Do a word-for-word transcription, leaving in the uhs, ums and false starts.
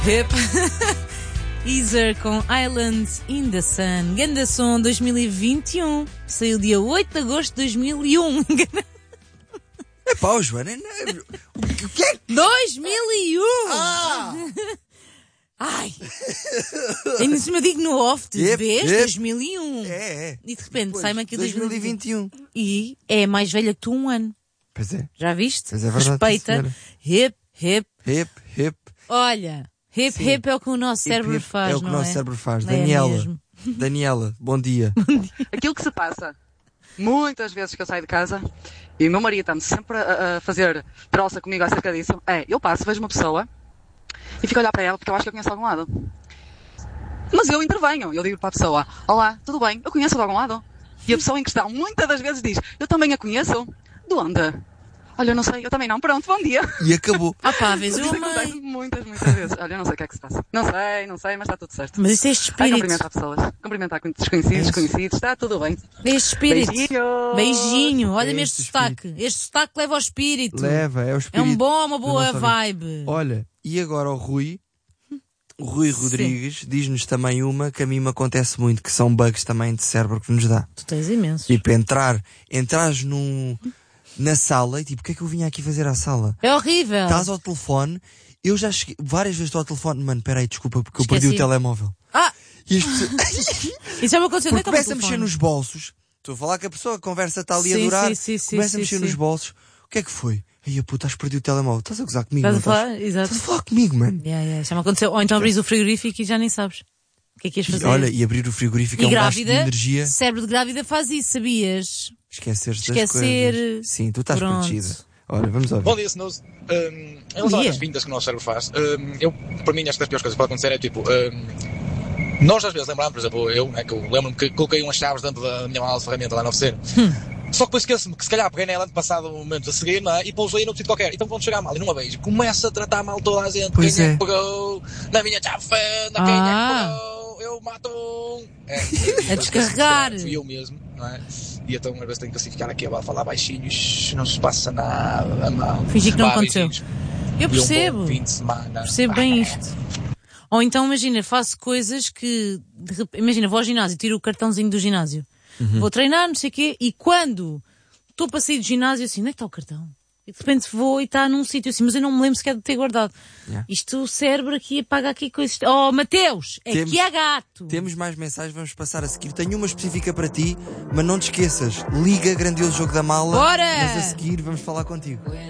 Hip. Easer com Island in the Sun. Ganda Som dois mil e vinte e um. Saiu dia oito de agosto de dois mil e um. É pá, Joana. O que é que... dois mil e um! Ah! Ai! Ainda se me digo no off de Yep, vez yep. dois mil e um. É, é. E de repente Pois, sai-me aqui dois mil e vinte e um. E é mais velha que tu um ano. Pois é. Já viste? Pois é verdade, Respeita. senhora. Hip, hip. Hip, hip. Olha, hip, Sim. hip é o que o nosso Hip, cérebro hip. faz, É o que o não nosso é? cérebro faz. É Daniela. mesmo. Daniela, bom dia. Aquilo que se passa muitas vezes que eu saio de casa e o meu marido está-me sempre a, a fazer troça comigo acerca disso, é, eu passo, vejo uma pessoa e fico a olhar para ela porque eu acho que eu conheço de algum lado. Mas eu intervenho, eu digo para a pessoa, olá, tudo bem, eu conheço de algum lado? E a pessoa em questão muitas das vezes diz, eu também a conheço. De onde? Olha, eu não sei, eu também não, pronto, bom dia. E acabou. Ah pá, vês Isso eu acontece amei. muitas, muitas vezes. Olha, eu não sei o que é que se passa. Não sei, não sei, mas está tudo certo. Mas isso é este Ai, espírito. cumprimentar pessoas, cumprimentar desconhecidos, É isso. desconhecidos, está tudo bem. Este espírito. Beijinhos. Beijinho. Olha-me É este este sotaque. Este sotaque leva ao espírito. Leva, é o É espírito. um bom, uma da boa nossa vida. vibe. Olha, e agora o Rui, o Rui Sim. Rodrigues, diz-nos também uma que a mim me acontece muito, que são bugs também de cérebro que nos dá. Tu tens imenso. Tipo, entrar, entrares num, na sala e tipo, o que é que eu vinha aqui fazer à sala? É horrível. Estás ao telefone, eu já cheguei, várias vezes estou ao telefone, mano, peraí, desculpa, porque eu Esqueci. perdi o telemóvel. Ah, E as pessoas, isso é uma coisa que porque começa a mexer nos bolsos, estou a falar que a pessoa, a conversa está ali a Sim, durar, sim, sim, sim, começa a sim, mexer sim. nos bolsos, o que é que foi? Aí a puta, has perdido o telemóvel, estás a gozar comigo? Estás a não falar? Exato. Estás a falar comigo, mano. Yeah, yeah. Já me aconteceu. Ou então abris o frigorífico e já nem sabes. O que é que ias E, fazer? olha, e abrir o frigorífico E é um gasto de grávida, energia. cérebro de grávida faz isso, sabias? Esquecer-te das Esquecer. coisas. Sim, tu estás Pronto. protegida. Olha, vamos ouvir. Bom dia, Snooze. Um, em relação dia. às fintas que o nosso cérebro faz, um, eu, para mim, acho que das piores coisas que pode acontecer é tipo. Um, nós às vezes lembramos, por exemplo, eu, né, que eu lembro-me que coloquei umas chaves dentro da minha mala de ferramenta lá na oficina. Hum. Só que depois esqueço-me que se calhar peguei nela passado um momento a seguir, não é? E pousei num sítio qualquer. Então quando chegar a mal e numa vez, começa a tratar mal toda a gente. Pois quem é é. que pegou na minha chave fenda, quem é Ah. que pegou, eu mato um. A É, descarregar. Fui eu mesmo, não é? E então às vezes tenho que assim ficar aqui a falar baixinho, "Shh, não se passa nada, mal. Fingir que não Vá, aconteceu. beijinhos. Eu E um percebo. bom fim de semana. Percebo bem isto. Ou então, imagina, faço coisas que... de rep- Imagina, vou ao ginásio, tiro o cartãozinho do ginásio. Vou treinar, não sei o quê, e quando estou para sair do ginásio, assim, onde é que está o cartão? E de repente vou e está num sítio assim, mas eu não me lembro sequer de ter guardado. Yeah. Isto, o cérebro aqui apaga aqui coisas... Oh, Mateus, Temos- aqui é gato. Temos mais mensagens, vamos passar a seguir. Tenho uma específica para ti, mas não te esqueças. Liga, grandioso jogo da mala. Bora! Mas a seguir vamos falar contigo.